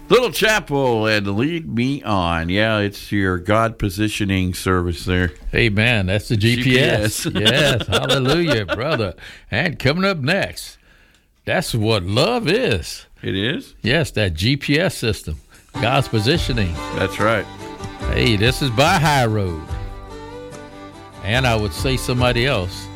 Little Chapel and Lead Me On. Yeah, it's your God positioning service there. Amen. That's the GPS. Yes, hallelujah, brother. And coming up next, that's what love is. It is? Yes, that GPS system, God's positioning. That's right. Hey, this is by High Road. And I would say somebody else.